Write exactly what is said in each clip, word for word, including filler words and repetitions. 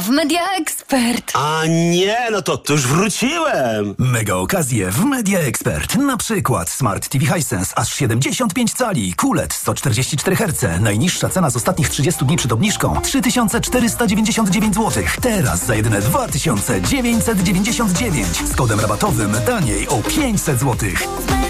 W Media Expert. A nie, no to, to już wróciłem. Mega okazje w Media Expert. Na przykład Smart T V Hisense aż siedemdziesiąt pięć cali, Q L E D sto czterdzieści cztery herce. Najniższa cena z ostatnich trzydziestu dni przed obniżką trzy tysiące czterysta dziewięćdziesiąt dziewięć złotych. Teraz za jedyne dwa tysiące dziewięćset dziewięćdziesiąt dziewięć. Z kodem rabatowym taniej o pięćset złotych.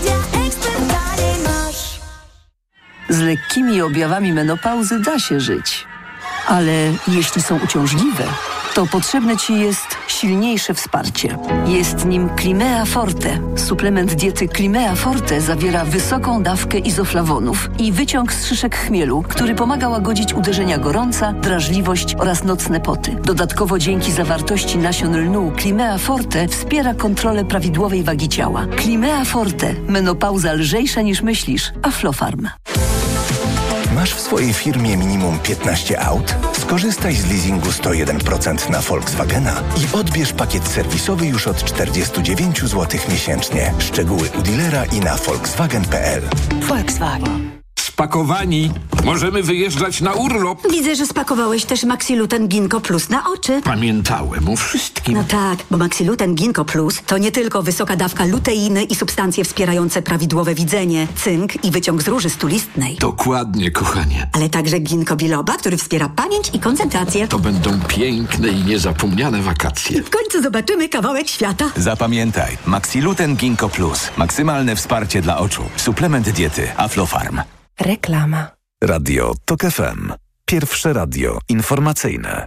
Z lekkimi objawami menopauzy da się żyć. Ale jeśli są uciążliwe, to potrzebne Ci jest silniejsze wsparcie. Jest nim Climea Forte. Suplement diety Climea Forte zawiera wysoką dawkę izoflawonów i wyciąg z szyszek chmielu, który pomaga łagodzić uderzenia gorąca, drażliwość oraz nocne poty. Dodatkowo dzięki zawartości nasion lnu Climea Forte wspiera kontrolę prawidłowej wagi ciała. Climea Forte. Menopauza lżejsza niż myślisz. Aflofarm. Masz w swojej firmie minimum piętnaście aut? Skorzystaj z leasingu sto jeden procent na Volkswagena i odbierz pakiet serwisowy już od czterdzieści dziewięć złotych miesięcznie. Szczegóły u dealera i na volkswagen kropka p l. Volkswagen. Spakowani. Możemy wyjeżdżać na urlop. Widzę, że spakowałeś też Maxiluten Ginkgo Plus na oczy. Pamiętałem o wszystkim. No tak, bo Maxiluten Ginkgo Plus to nie tylko wysoka dawka luteiny i substancje wspierające prawidłowe widzenie, cynk i wyciąg z róży stulistnej. Dokładnie, kochanie. Ale także ginkgo biloba, który wspiera pamięć i koncentrację. To będą piękne i niezapomniane wakacje. W końcu zobaczymy kawałek świata. Zapamiętaj, Maxiluten Ginkgo Plus. Maksymalne wsparcie dla oczu. Suplement diety Aflofarm. Reklama. Radio Tok F M. Pierwsze radio informacyjne.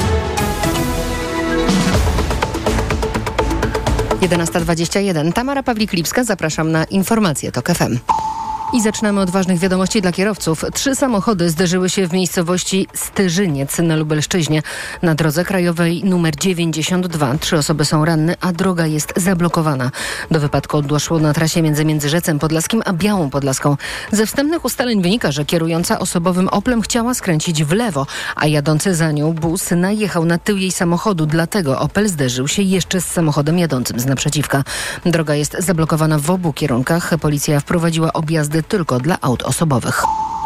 jedenasta dwadzieścia jeden. Tamara Pawlik-Lipska, zapraszam na informacje Tok F M. I zaczynamy od ważnych wiadomości dla kierowców. Trzy samochody zderzyły się w miejscowości Sterzyniec na Lubelszczyźnie na drodze krajowej numer dziewięćdziesiąt dwa. Trzy osoby są ranne, a droga jest zablokowana. Do wypadku doszło na trasie między Międzyrzecem Podlaskim a Białą Podlaską. Ze wstępnych ustaleń wynika, że kierująca osobowym Oplem chciała skręcić w lewo, a jadący za nią bus najechał na tył jej samochodu. Dlatego Opel zderzył się jeszcze z samochodem jadącym z naprzeciwka. Droga jest zablokowana w obu kierunkach. Policja wprowadziła objazdy tylko dla aut osobowych.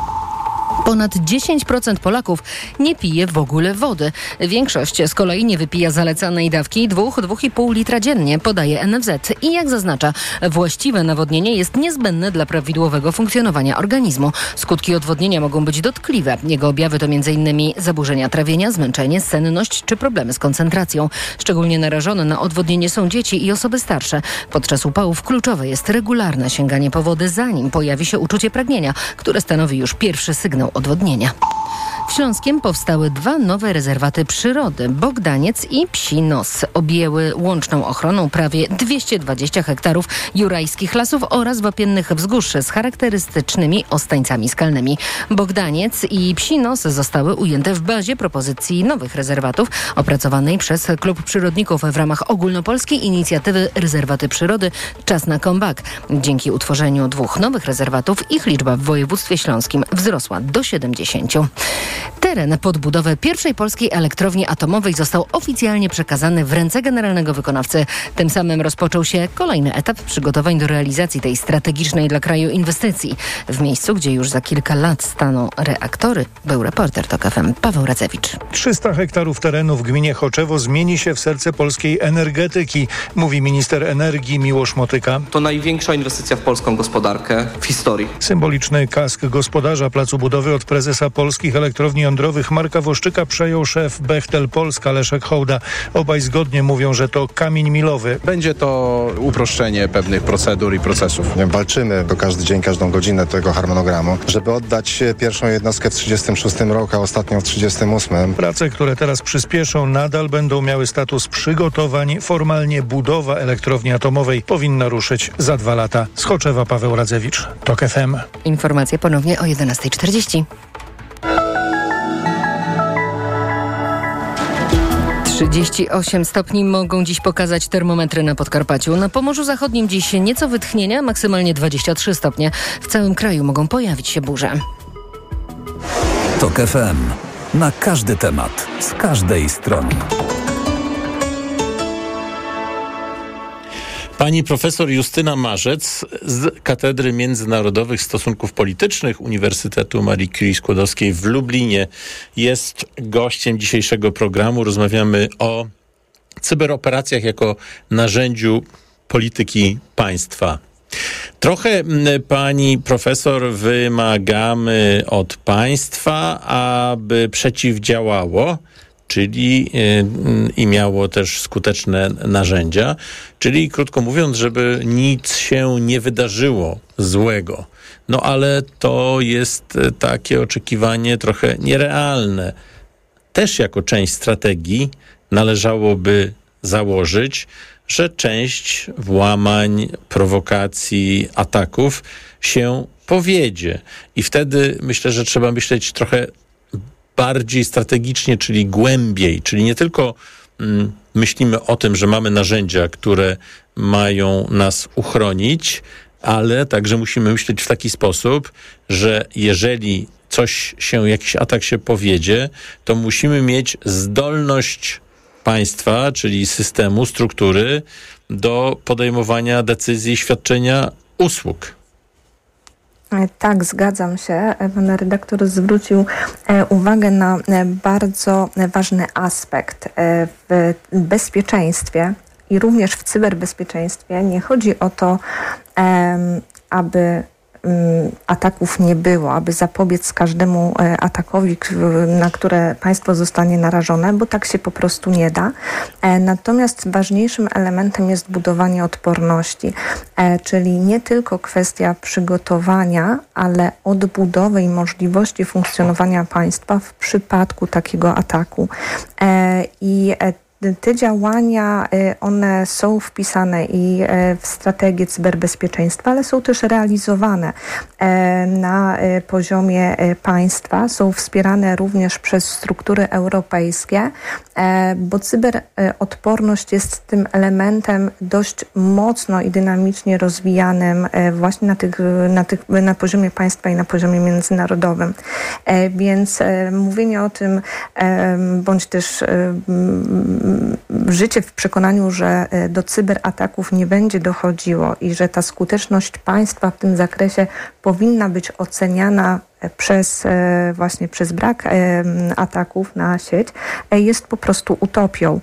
Ponad dziesięć procent Polaków nie pije w ogóle wody. Większość z kolei nie wypija zalecanej dawki dwa do dwóch i pół litra dziennie, podaje N F Z. I jak zaznacza, właściwe nawodnienie jest niezbędne dla prawidłowego funkcjonowania organizmu. Skutki odwodnienia mogą być dotkliwe. Jego objawy to m.in. zaburzenia trawienia, zmęczenie, senność czy problemy z koncentracją. Szczególnie narażone na odwodnienie są dzieci i osoby starsze. Podczas upałów kluczowe jest regularne sięganie po wodę, zanim pojawi się uczucie pragnienia, które stanowi już pierwszy sygnał odwodnienia. W Śląskiem powstały dwa nowe rezerwaty przyrody. Bogdaniec i Psi Nos objęły łączną ochroną prawie dwieście dwadzieścia hektarów jurajskich lasów oraz wapiennych wzgórz z charakterystycznymi ostańcami skalnymi. Bogdaniec i Psi Nos zostały ujęte w bazie propozycji nowych rezerwatów opracowanej przez Klub Przyrodników w ramach ogólnopolskiej inicjatywy Rezerwaty Przyrody Czas na Comeback. Dzięki utworzeniu dwóch nowych rezerwatów ich liczba w województwie śląskim wzrosła do siedemdziesięciu. Teren pod budowę pierwszej polskiej elektrowni atomowej został oficjalnie przekazany w ręce generalnego wykonawcy. Tym samym rozpoczął się kolejny etap przygotowań do realizacji tej strategicznej dla kraju inwestycji. W miejscu, gdzie już za kilka lat staną reaktory, był reporter Tok F M Paweł Radzewicz. trzysta hektarów terenu w gminie Choczewo zmieni się w serce polskiej energetyki, mówi minister energii Miłosz Motyka. To największa inwestycja w polską gospodarkę w historii. Symboliczny kask gospodarza placu budowy od prezesa polskich elektrowni jądrowych Marka Woszczyka przejął szef Bechtel Polska Leszek Hołda. Obaj zgodnie mówią, że to kamień milowy. Będzie to uproszczenie pewnych procedur i procesów. Walczymy do każdy dzień, każdą godzinę tego harmonogramu, żeby oddać pierwszą jednostkę w trzydziestym szóstym roku, a ostatnią w trzydziestym ósmym. Prace, które teraz przyspieszą, nadal będą miały status przygotowań. Formalnie budowa elektrowni atomowej powinna ruszyć za dwa lata. Z Choczewa Paweł Radzewicz, Tok F M. Informacje ponownie o jedenasta czterdzieści. trzydzieści osiem stopni mogą dziś pokazać termometry na Podkarpaciu. Na Pomorzu Zachodnim dziś nieco wytchnienia, maksymalnie dwadzieścia trzy stopnie. W całym kraju mogą pojawić się burze. Tok F M. Na każdy temat, z każdej strony. Pani profesor Justyna Marzec z Katedry Międzynarodowych Stosunków Politycznych Uniwersytetu Marii Curie Skłodowskiej w Lublinie jest gościem dzisiejszego programu. Rozmawiamy o cyberoperacjach jako narzędziu polityki państwa. Trochę, pani profesor, wymagamy od państwa, aby przeciwdziałało, czyli i miało też skuteczne narzędzia, czyli krótko mówiąc, żeby nic się nie wydarzyło złego. No ale to jest takie oczekiwanie trochę nierealne. Też jako część strategii należałoby założyć, że część włamań, prowokacji, ataków się powiedzie. I wtedy myślę, że trzeba myśleć trochę bardziej strategicznie, czyli głębiej, czyli nie tylko mm, myślimy o tym, że mamy narzędzia, które mają nas uchronić, ale także musimy myśleć w taki sposób, że jeżeli coś się, jakiś atak się powiedzie, to musimy mieć zdolność państwa, czyli systemu, struktury do podejmowania decyzji, świadczenia usług. Tak, zgadzam się. Pan redaktor zwrócił uwagę na bardzo ważny aspekt w bezpieczeństwie i również w cyberbezpieczeństwie. Nie chodzi o to, aby ataków nie było, aby zapobiec każdemu atakowi, na które państwo zostanie narażone, bo tak się po prostu nie da. Natomiast ważniejszym elementem jest budowanie odporności, czyli nie tylko kwestia przygotowania, ale odbudowy i możliwości funkcjonowania państwa w przypadku takiego ataku. I te działania, one są wpisane i w strategię cyberbezpieczeństwa, ale są też realizowane na poziomie państwa, są wspierane również przez struktury europejskie, bo cyberodporność jest tym elementem dość mocno i dynamicznie rozwijanym właśnie na, tych, na, tych, na poziomie państwa i na poziomie międzynarodowym. Więc mówienie o tym, bądź też życie w przekonaniu, że do cyberataków nie będzie dochodziło i że ta skuteczność państwa w tym zakresie powinna być oceniana przez właśnie przez brak ataków na sieć, jest po prostu utopią.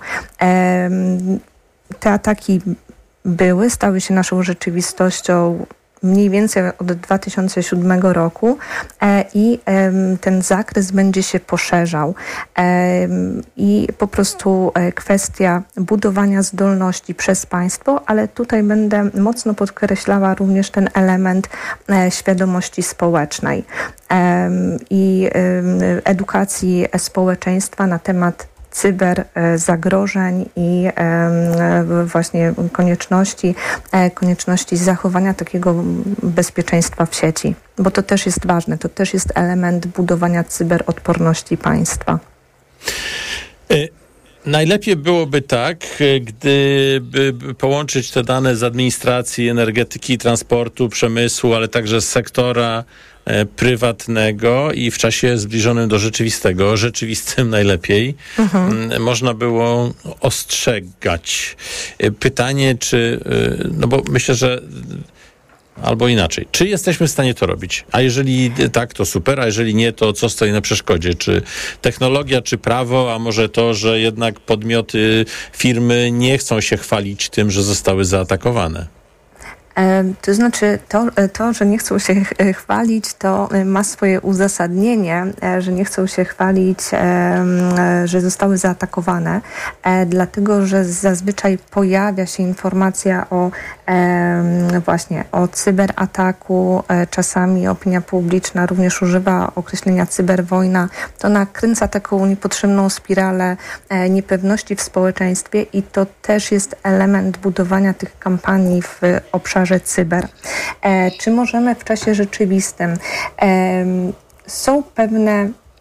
Te ataki były, stały się naszą rzeczywistością mniej więcej od dwa tysiące siódmego roku e, i e, ten zakres będzie się poszerzał e, i po prostu e, kwestia budowania zdolności przez państwo, ale tutaj będę mocno podkreślała również ten element e, świadomości społecznej e, i e, edukacji społeczeństwa na temat cyber zagrożeń i właśnie konieczności, konieczności zachowania takiego bezpieczeństwa w sieci. Bo to też jest ważne, to też jest element budowania cyberodporności państwa. Y- Najlepiej byłoby tak, gdyby połączyć te dane z administracji, energetyki, transportu, przemysłu, ale także z sektora prywatnego i w czasie zbliżonym do rzeczywistego, rzeczywistym najlepiej, mhm. można było ostrzegać. Pytanie, czy, no bo myślę, że albo inaczej. Czy jesteśmy w stanie to robić? A jeżeli tak, to super, a jeżeli nie, to co stoi na przeszkodzie? Czy technologia, czy prawo, a może to, że jednak podmioty, firmy nie chcą się chwalić tym, że zostały zaatakowane? To znaczy, to, to, że nie chcą się chwalić, to ma swoje uzasadnienie, że nie chcą się chwalić, że zostały zaatakowane, dlatego, że zazwyczaj pojawia się informacja o właśnie o cyberataku. Czasami opinia publiczna również używa określenia cyberwojna. To nakręca taką niepotrzebną spiralę niepewności w społeczeństwie i to też jest element budowania tych kampanii w obszarze cyber. Czy możemy w czasie rzeczywistym? Są pewne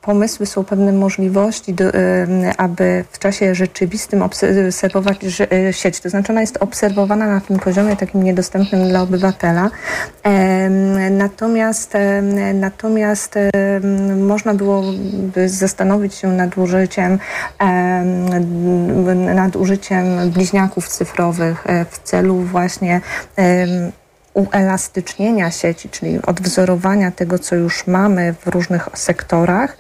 pomysły, są pewne możliwości, do, aby w czasie rzeczywistym obserwować sieć. To znaczy ona jest obserwowana na tym poziomie takim niedostępnym dla obywatela. Natomiast, natomiast można byłoby zastanowić się nad użyciem, nad użyciem bliźniaków cyfrowych w celu właśnie uelastycznienia sieci, czyli odwzorowania tego, co już mamy w różnych sektorach,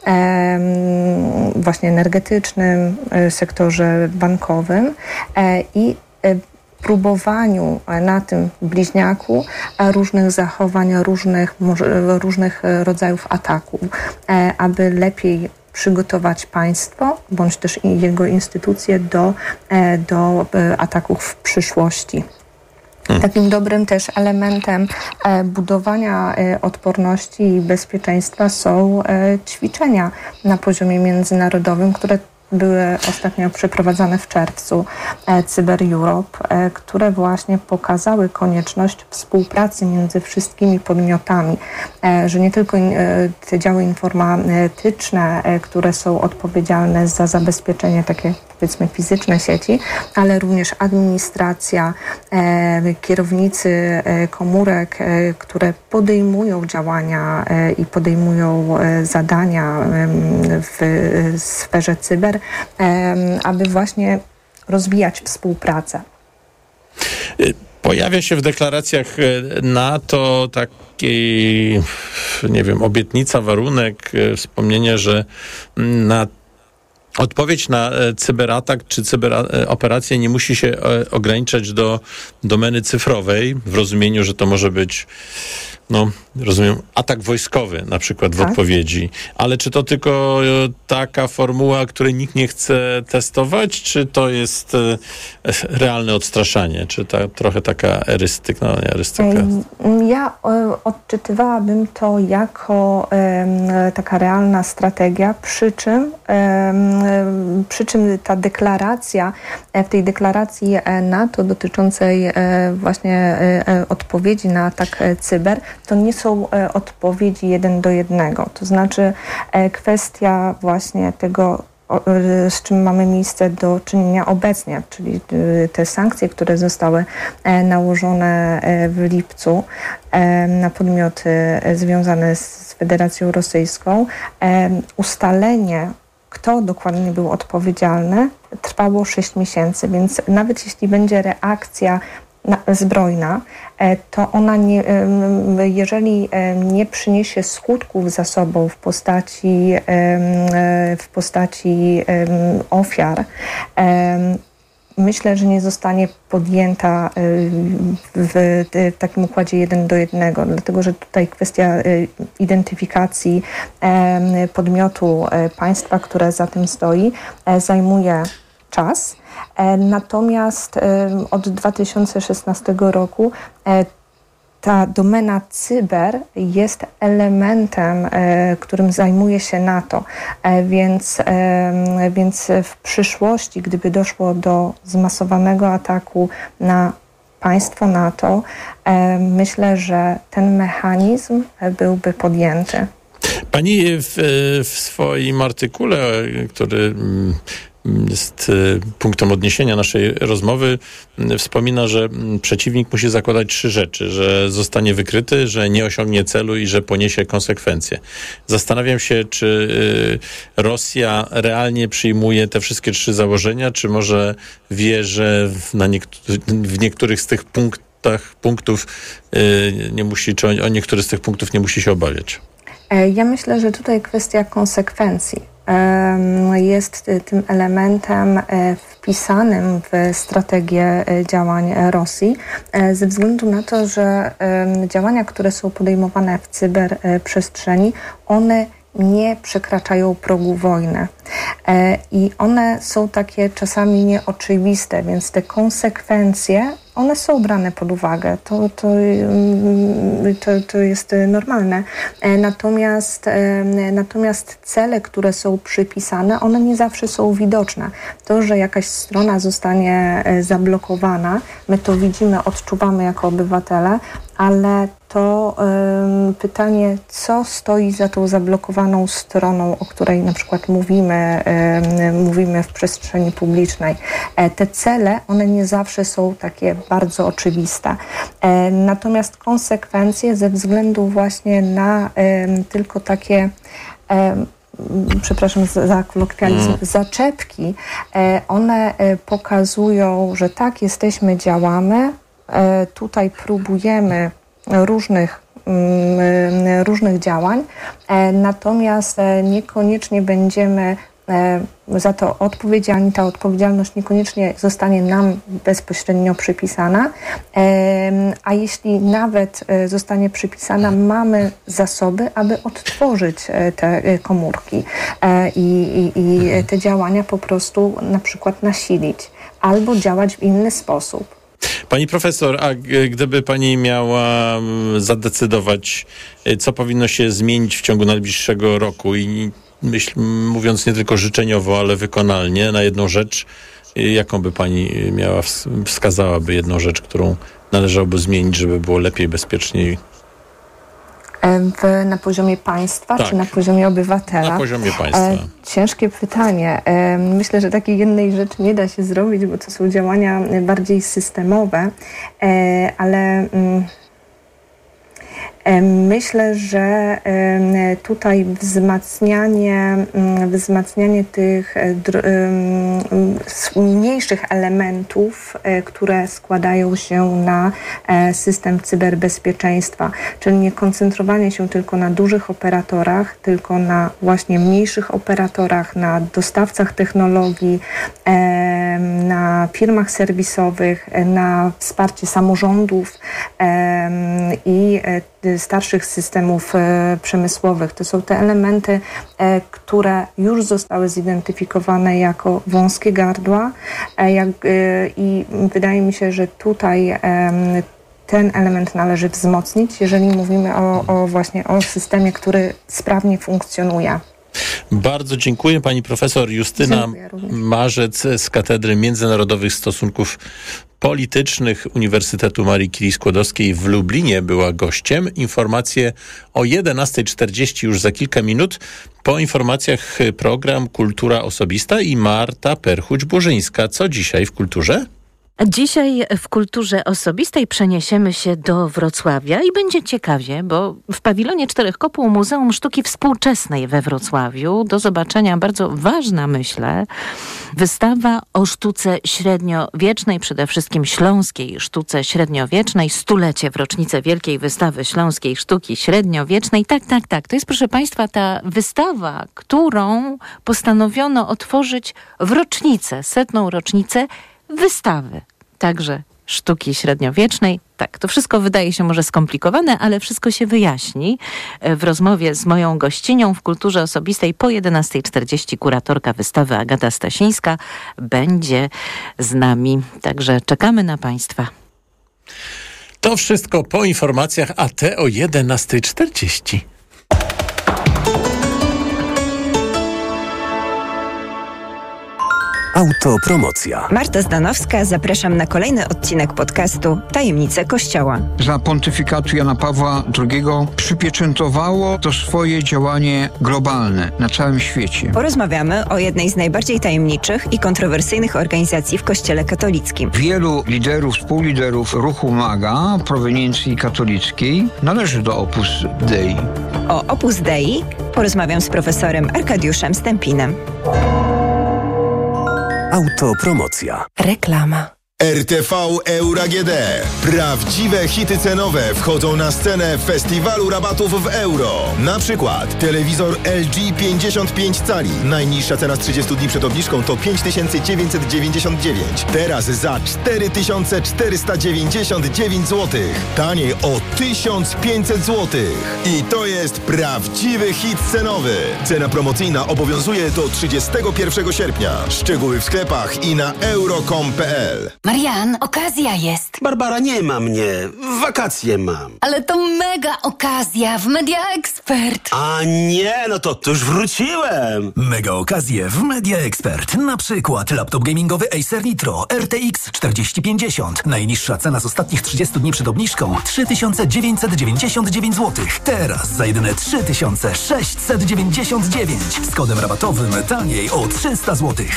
właśnie energetycznym, sektorze bankowym i próbowaniu na tym bliźniaku różnych zachowań, różnych, różnych rodzajów ataków, aby lepiej przygotować państwo bądź też i jego instytucje do, do ataków w przyszłości. Takim dobrym też elementem budowania odporności i bezpieczeństwa są ćwiczenia na poziomie międzynarodowym, które były ostatnio przeprowadzane w czerwcu Cyber Europe, które właśnie pokazały konieczność współpracy między wszystkimi podmiotami, że nie tylko te działy informatyczne, które są odpowiedzialne za zabezpieczenie takie powiedzmy fizyczne sieci, ale również administracja, kierownicy komórek, które podejmują działania i podejmują zadania w sferze cyber, aby właśnie rozwijać współpracę. Pojawia się w deklaracjach NATO taki, nie wiem, obietnica, warunek, wspomnienie, że na odpowiedź na cyberatak czy cyberoperację nie musi się ograniczać do domeny cyfrowej, w rozumieniu, że to może być, no, rozumiem, atak wojskowy na przykład w tak. odpowiedzi. Ale czy to tylko taka formuła, której nikt nie chce testować, czy to jest realne odstraszanie? Czy ta, trochę taka erystyka? No, nie, erystyka. Ja odczytywałabym to jako e, taka realna strategia, przy czym, e, przy czym ta deklaracja, w tej deklaracji NATO dotyczącej e, właśnie e, odpowiedzi na atak cyber, to nie są odpowiedzi jeden do jednego. To znaczy kwestia właśnie tego, z czym mamy miejsce do czynienia obecnie, czyli te sankcje, które zostały nałożone w lipcu na podmioty związane z Federacją Rosyjską. Ustalenie, kto dokładnie był odpowiedzialny, trwało sześć miesięcy, więc nawet jeśli będzie reakcja zbrojna, to ona nie, jeżeli nie przyniesie skutków za sobą w postaci, w postaci ofiar, myślę, że nie zostanie podjęta w takim układzie jeden do jednego, dlatego że tutaj kwestia identyfikacji podmiotu państwa, które za tym stoi, zajmuje czas. Natomiast od dwa tysiące szesnastego roku ta domena cyber jest elementem, którym zajmuje się NATO, więc, więc w przyszłości, gdyby doszło do zmasowanego ataku na państwo NATO, myślę, że ten mechanizm byłby podjęty. Pani w, w swoim artykule, który jest punktem odniesienia naszej rozmowy, wspomina, że przeciwnik musi zakładać trzy rzeczy, że zostanie wykryty, że nie osiągnie celu i że poniesie konsekwencje. Zastanawiam się, czy Rosja realnie przyjmuje te wszystkie trzy założenia, czy może wie, że na niektó- w niektórych z tych punktach, punktów nie musi, czy o, o niektórych z tych punktów nie musi się obawiać? Ja myślę, że tutaj kwestia konsekwencji jest tym elementem wpisanym w strategię działań Rosji, ze względu na to, że działania, które są podejmowane w cyberprzestrzeni, one nie przekraczają progu wojny. I one są takie czasami nieoczywiste, więc te konsekwencje, one są brane pod uwagę. To, to, to, to jest normalne. Natomiast, natomiast cele, które są przypisane, one nie zawsze są widoczne. To, że jakaś strona zostanie zablokowana, my to widzimy, odczuwamy jako obywatele, ale to y, pytanie, co stoi za tą zablokowaną stroną, o której na przykład mówimy, y, mówimy w przestrzeni publicznej. E, te cele, one nie zawsze są takie bardzo oczywiste. E, natomiast konsekwencje ze względu właśnie na y, tylko takie y, przepraszam za kolokwializm, mm. zaczepki, e, one e, pokazują, że tak, jesteśmy, działamy, e, tutaj próbujemy różnych, mm, różnych działań, e, natomiast e, niekoniecznie będziemy e, za to odpowiedzialni, ta odpowiedzialność niekoniecznie zostanie nam bezpośrednio przypisana, e, a jeśli nawet e, zostanie przypisana, mamy zasoby, aby odtworzyć e, te e, komórki e, i, i, i te działania po prostu na przykład nasilić albo działać w inny sposób. Pani profesor, a gdyby pani miała zadecydować, co powinno się zmienić w ciągu najbliższego roku i myśl, mówiąc nie tylko życzeniowo, ale wykonalnie na jedną rzecz, jaką by pani miała, wskazałaby jedną rzecz, którą należałoby zmienić, żeby było lepiej, bezpieczniej? W, na poziomie państwa, tak, czy na poziomie obywatela? Na poziomie państwa. E, ciężkie pytanie. E, myślę, że takiej jednej rzeczy nie da się zrobić, bo to są działania bardziej systemowe, e, ale mm, e, myślę, że e, tutaj wzmacnianie, wzmacnianie tych dr, e, mniejszych elementów, e, które składają się na e, system cyberbezpieczeństwa, czyli nie koncentrowanie się tylko na dużych operatorach, tylko na właśnie mniejszych operatorach, na dostawcach technologii, e, na firmach serwisowych, e, na wsparcie samorządów e, i e, starszych systemów e, przemysłowych. To są te elementy, e, które już zostały zidentyfikowane jako wąskie gardła e, jak, e, i wydaje mi się, że tutaj e, ten element należy wzmocnić, jeżeli mówimy o, o właśnie o systemie, który sprawnie funkcjonuje. Bardzo dziękuję. Pani profesor Justyna Marzec z Katedry Międzynarodowych Stosunków Politycznych Uniwersytetu Marii Curie Skłodowskiej w Lublinie była gościem. Informacje o jedenasta czterdzieści już za kilka minut. Po informacjach program Kultura Osobista i Marta Perchuć-Burzyńska. Co dzisiaj w kulturze? Dzisiaj w Kulturze Osobistej przeniesiemy się do Wrocławia i będzie ciekawie, bo w pawilonie Czterech Kopuł Muzeum Sztuki Współczesnej we Wrocławiu do zobaczenia bardzo ważna, myślę, wystawa o sztuce średniowiecznej, przede wszystkim śląskiej sztuce średniowiecznej, stulecie w rocznicę Wielkiej Wystawy Śląskiej Sztuki Średniowiecznej. Tak, tak, tak. To jest, proszę Państwa, ta wystawa, którą postanowiono otworzyć w rocznicę, setną rocznicę wystawy, także sztuki średniowiecznej. Tak, to wszystko wydaje się może skomplikowane, ale wszystko się wyjaśni w rozmowie z moją gościnią w Kulturze Osobistej po jedenasta czterdzieści. Kuratorka wystawy Agata Stasińska będzie z nami, także czekamy na Państwa. To wszystko po informacjach, a te o jedenasta czterdzieści. Autopromocja. Marta Zdanowska, zapraszam na kolejny odcinek podcastu Tajemnice Kościoła. Za pontyfikatu Jana Pawła drugiego przypieczętowało to swoje działanie globalne na całym świecie. Porozmawiamy o jednej z najbardziej tajemniczych i kontrowersyjnych organizacji w Kościele katolickim. Wielu liderów, współliderów ruchu MAGA proweniencji katolickiej należy do Opus Dei. O Opus Dei porozmawiam z profesorem Arkadiuszem Stępinem. Autopromocja. Reklama. R T V Euro A G D. Prawdziwe hity cenowe wchodzą na scenę festiwalu rabatów w euro. Na przykład telewizor L G pięćdziesiąt pięć cali. Najniższa cena z trzydziestu dni przed obniżką to pięć tysięcy dziewięćset dziewięćdziesiąt dziewięć. Teraz za cztery tysiące czterysta dziewięćdziesiąt dziewięć złotych. Taniej o tysiąc pięćset złotych. I to jest prawdziwy hit cenowy. Cena promocyjna obowiązuje do trzydziestego pierwszego sierpnia. Szczegóły w sklepach i na euro kropka com kropka p l. Marian, okazja jest. Barbara, nie ma mnie. Wakacje mam. Ale to mega okazja w Media Expert. A nie, no to, to już wróciłem. Mega okazje w Media Expert. Na przykład laptop gamingowy Acer Nitro R T X czterdzieści pięćdziesiąt. Najniższa cena z ostatnich trzydziestu dni przed obniżką trzy tysiące dziewięćset dziewięćdziesiąt dziewięć złotych. Teraz za jedyne trzy tysiące sześćset dziewięćdziesiąt dziewięć. Z kodem rabatowym taniej o trzysta złotych.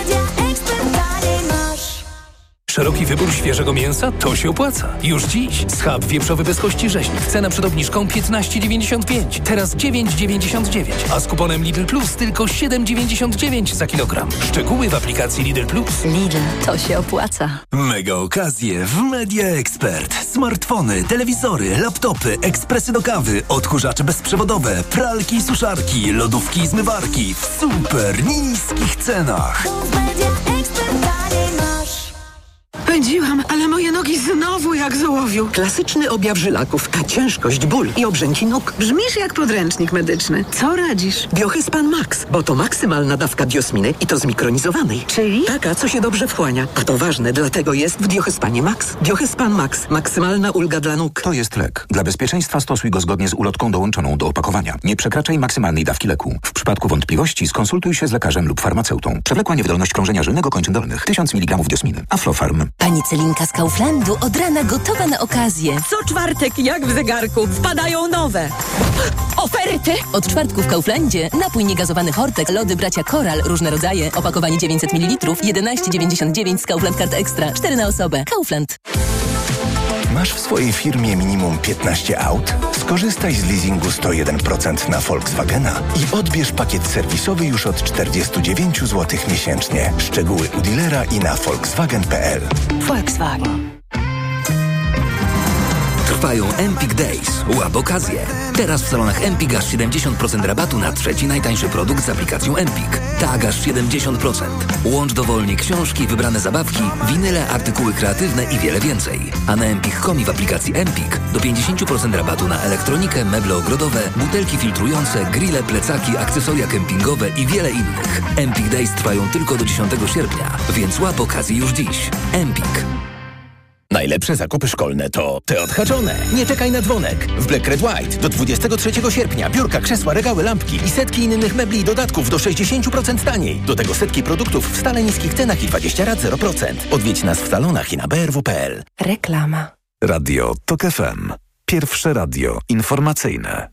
Szeroki wybór świeżego mięsa? To się opłaca. Już dziś. Schab wieprzowy bez kości rzeźnik. Cena przed obniżką piętnaście dziewięćdziesiąt pięć. Teraz dziewięć dziewięćdziesiąt dziewięć. A z kuponem Lidl Plus tylko siedem dziewięćdziesiąt dziewięć za kilogram. Szczegóły w aplikacji Lidl Plus. Lidl, to się opłaca. Mega okazje w Media Expert. Smartfony, telewizory, laptopy, ekspresy do kawy, odkurzacze bezprzewodowe, pralki i suszarki, lodówki i zmywarki w super niskich cenach. Pędziłam, ale moje nogi znowu jak z ołowiu. Klasyczny objaw żylaków, a ciężkość, ból i obrzęki nóg. Brzmisz jak podręcznik medyczny. Co radzisz? Diochyzpan Max, bo to maksymalna dawka diosminy i to zmikronizowanej. Czyli? Taka, co się dobrze wchłania. A to ważne, dlatego jest w Diochyspanie Max. Diochyspan Max. Maksymalna ulga dla nóg. To jest lek. Dla bezpieczeństwa stosuj go zgodnie z ulotką dołączoną do opakowania. Nie przekraczaj maksymalnej dawki leku. W przypadku wątpliwości skonsultuj się z lekarzem lub farmaceutą. Przewlekła niewydolność krążenia żylnego kończyn dolnych. tysiąc miligramów diosminy. Aflofarm. Pani Celinka z Kauflandu od rana gotowa na okazję. Co czwartek, jak w zegarku, wpadają nowe oferty. Od czwartku w Kauflandzie napój niegazowany Hortek, lody bracia Koral, różne rodzaje, opakowanie dziewięćset mililitrów, jedenaście dziewięćdziesiąt dziewięć z Kaufland Card Extra, cztery na osobę. Kaufland. Masz w swojej firmie minimum piętnaście aut? Skorzystaj z leasingu sto jeden procent na Volkswagena i odbierz pakiet serwisowy już od czterdzieści dziewięć złotych miesięcznie. Szczegóły u dealera i na volkswagen kropka p l. Volkswagen. Trwają Empik Days. Łap okazję. Teraz w salonach Empik aż siedemdziesiąt procent rabatu na trzeci najtańszy produkt z aplikacją Empik. Tak, aż siedemdziesiąt procent. Łącz dowolnie książki, wybrane zabawki, winyle, artykuły kreatywne i wiele więcej. A na empik kropka com i w aplikacji Empik do pięćdziesiąt procent rabatu na elektronikę, meble ogrodowe, butelki filtrujące, grille, plecaki, akcesoria kempingowe i wiele innych. Empik Days trwają tylko do dziesiątego sierpnia, więc łap okazję już dziś. Empik. Najlepsze zakupy szkolne to te odhaczone. Nie czekaj na dzwonek. W Black Red White do dwudziestego trzeciego sierpnia biurka, krzesła, regały, lampki i setki innych mebli i dodatków do sześćdziesiąt procent taniej. Do tego setki produktów w stale niskich cenach i dwadzieścia rat zero procent. Odwiedź nas w salonach i na b r w kropka p l. Reklama. Radio TOK F M. Pierwsze radio informacyjne.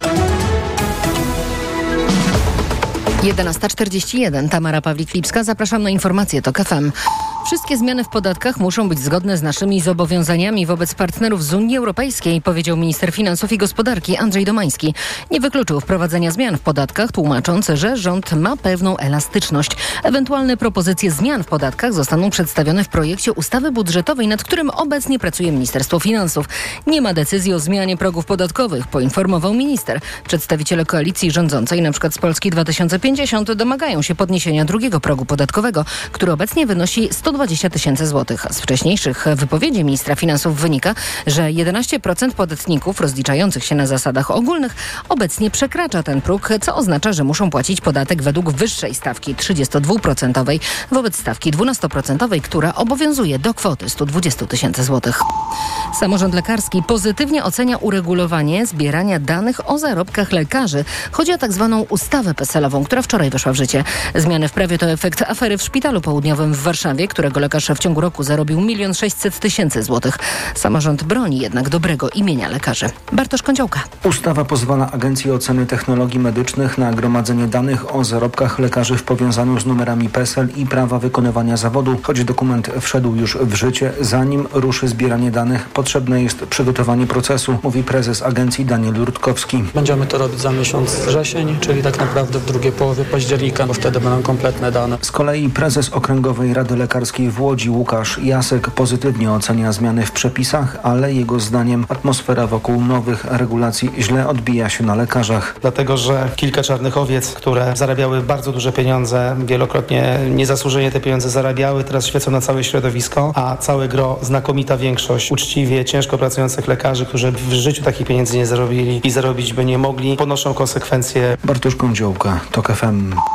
jedenasta czterdzieści jeden. Tamara Pawlik-Lipska. Zapraszam na informacje TOK F M. Wszystkie zmiany w podatkach muszą być zgodne z naszymi zobowiązaniami wobec partnerów z Unii Europejskiej, powiedział minister finansów i gospodarki Andrzej Domański. Nie wykluczył wprowadzenia zmian w podatkach, tłumacząc, że rząd ma pewną elastyczność. Ewentualne propozycje zmian w podatkach zostaną przedstawione w projekcie ustawy budżetowej, nad którym obecnie pracuje Ministerstwo Finansów. Nie ma decyzji o zmianie progów podatkowych, poinformował minister. Przedstawiciele koalicji rządzącej, np. z Polski dwa tysiące pięćdziesiąt, domagają się podniesienia drugiego progu podatkowego, który obecnie wynosi sto dwadzieścia tysięcy złotych. Z wcześniejszych wypowiedzi ministra finansów wynika, że jedenaście procent podatników rozliczających się na zasadach ogólnych obecnie przekracza ten próg, co oznacza, że muszą płacić podatek według wyższej stawki trzydziestodwuprocentowej wobec stawki dwunastoprocentowej, która obowiązuje do kwoty sto dwadzieścia tysięcy złotych. Samorząd lekarski pozytywnie ocenia uregulowanie zbierania danych o zarobkach lekarzy. Chodzi o tak zwaną ustawę P E S E L-ową, która wczoraj weszła w życie. Zmiany w prawie to efekt afery w Szpitalu Południowym w Warszawie, którego lekarz w ciągu roku zarobił milion sześćset tysięcy złotych. Samorząd broni jednak dobrego imienia lekarzy. Bartosz Kądziołka. Ustawa pozwala Agencji Oceny Technologii Medycznych na gromadzenie danych o zarobkach lekarzy w powiązaniu z numerami P E S E L i prawa wykonywania zawodu. Choć dokument wszedł już w życie, zanim ruszy zbieranie danych, potrzebne jest przygotowanie procesu, mówi prezes agencji Daniel Rutkowski. Będziemy to robić za miesiąc wrzesień, czyli tak naprawdę w drugiej połowie października, bo wtedy będą kompletne dane. Z kolei prezes Okręgowej Rady Lekarskiej w Łodzi Łukasz Jasek pozytywnie ocenia zmiany w przepisach, ale jego zdaniem atmosfera wokół nowych regulacji źle odbija się na lekarzach. Dlatego, że kilka czarnych owiec, które zarabiały bardzo duże pieniądze, wielokrotnie niezasłużenie te pieniądze zarabiały, teraz świecą na całe środowisko, a całe gro, znakomita większość uczciwie, ciężko pracujących lekarzy, którzy w życiu takich pieniędzy nie zarobili i zarobić by nie mogli, ponoszą konsekwencje. Bartosz Kądziołka, TOK F M.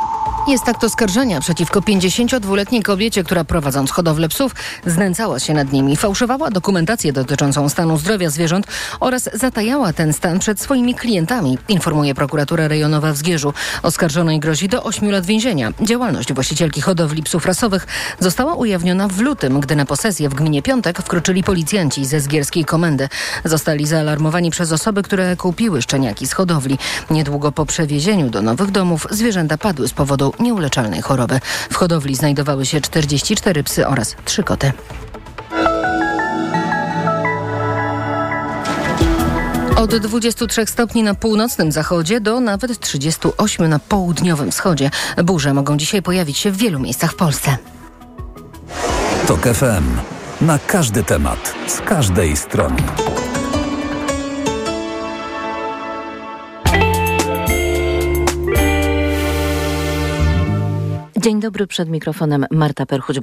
Jest akt oskarżenia przeciwko pięćdziesięciodwuletniej kobiecie, która prowadząc hodowlę psów znęcała się nad nimi, fałszowała dokumentację dotyczącą stanu zdrowia zwierząt oraz zatajała ten stan przed swoimi klientami, informuje prokuratura rejonowa w Zgierzu. Oskarżonej grozi do ośmiu lat więzienia. Działalność właścicielki hodowli psów rasowych została ujawniona w lutym, gdy na posesję w gminie Piątek wkroczyli policjanci ze zgierskiej komendy. Zostali zaalarmowani przez osoby, które kupiły szczeniaki z hodowli. Niedługo po przewiezieniu do nowych domów zwierzęta padły z powodu nieuleczalnej choroby. W hodowli znajdowały się czterdzieści cztery psy oraz trzy koty. Od dwudziestu trzech stopni na północnym zachodzie do nawet trzydziestu ośmiu na południowym wschodzie. Burze mogą dzisiaj pojawić się w wielu miejscach w Polsce. TOK F M. Na każdy temat, z każdej strony. Dzień dobry, przed mikrofonem Marta Perchuć.